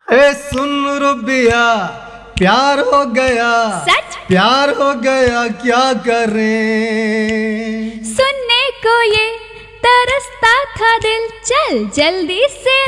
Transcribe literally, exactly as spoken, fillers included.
ए सुन रुबिया, प्यार हो गया, सच प्यार हो गया, क्या करें। सुनने को ये तरसता था दिल, चल जल्दी से